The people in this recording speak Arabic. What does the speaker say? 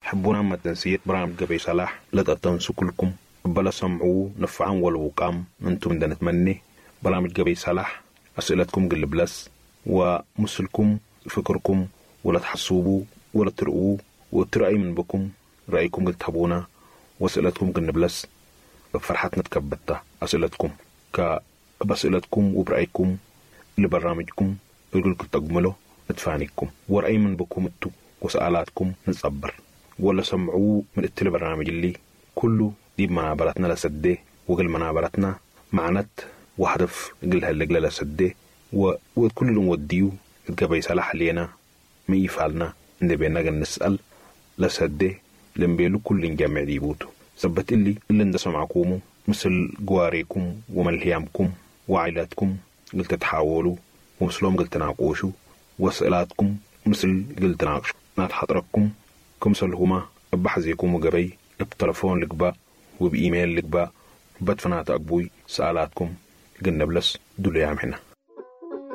حبونا ما تنسيت برامج جبي صلاح لا تنسوا كلكم بلا سمعوا نفعان والوقام أنتم من نتمنى برامج جبي صلاح أسئلتكم قل بلس ومسلكم فكركم ولا تحسوبوا ولا ترؤوا وترأي من بكم رأيكم قلت تحبونا وأسئلتكم قل بلس فرحتنا تكبتها أسئلتكم بأسئلتكم وبرأيكم لبرامجكم يقولكم تقملوا ادفانيكم ورأي من بكم انتو وسألاتكم نصبر ولا سمعوا من التلبرنامج اللي كله دي منابرتنا لسده وقل منابرتنا معنات وحدف قلها اللي قلها لسده وكل نوديو القبي صلاح لينا ما يفعلنا نبينا نسأل لسده لنبيلو كل جامع ديبوتو ثبت اللي ندس معكم مثل قواريكم وملهيامكم وعائلاتكم قلت تحاولوا ومثلهم قلت تناقوشوا وسألاتكم مثل قلت تناقشوا نات حضركم كمثل هما بحزيكم وقبي بتلفون لقبا وبإيميل لقبا بدفنات أقبوي سألاتكم قلنا بلس دول يامحنا